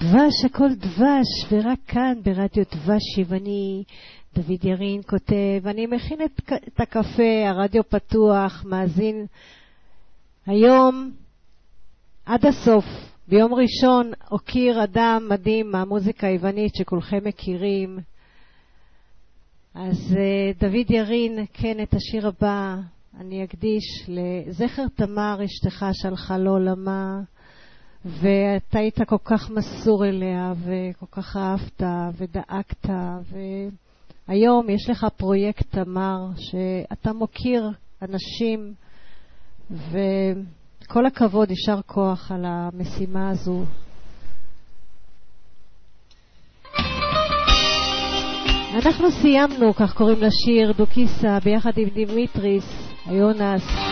דבש, הכל דבש, ורק כאן ברדיו דבש יווני. דוד ירין כותב, אני מכין את הקפה, הרדיו פתוח, מאזין היום עד הסוף. ביום ראשון אוקיר אדם מדהים מהמוזיקה היוונית שכולכם מכירים. אז דוד ירין, כן, את השיר הבא אני אקדיש לזכר תמר אשתך שהלכה לעולמה, ואתה היית כל כך מסור אליה וכל כך אהבת ודאגת, והיום יש לך פרויקט תמר שאתה מוקיר אנשים, וכל הכבוד, יישר כוח על המשימה הזו. אנחנו סיימנו, כך קוראים לשיר, דוקיסה ביחד עם דימיטריס איונס.